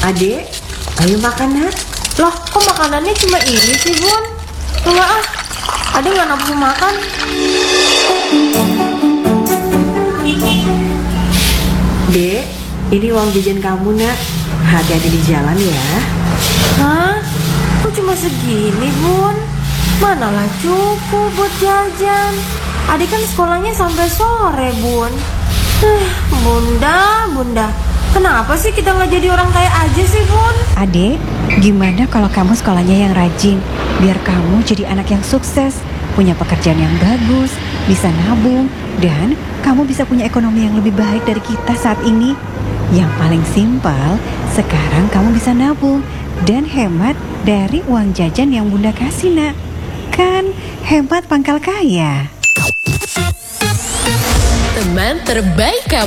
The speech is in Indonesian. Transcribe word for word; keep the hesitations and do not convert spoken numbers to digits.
Adek, ayo makan nak. Loh, kok makanannya cuma ini sih, Bun? Enggak ah, Ade nggak nafsu makan. Dek, ini uang jajan kamu nak. Hati-hati di jalan ya. Hah? Kok cuma segini, Bun? Manalah cukup buat jajan. Ade kan sekolahnya sampai sore, Bun. Eh, Bunda, Bunda, kenapa sih kita nggak jadi orang kaya aja sih, Bun? Adek, gimana kalau kamu sekolahnya yang rajin? Biar kamu jadi anak yang sukses, punya pekerjaan yang bagus, bisa nabung, dan kamu bisa punya ekonomi yang lebih baik dari kita saat ini. Yang paling simpel, sekarang kamu bisa nabung dan hemat dari uang jajan yang Bunda kasih, nak. Kan hemat pangkal kaya. Teman terbaik kamu.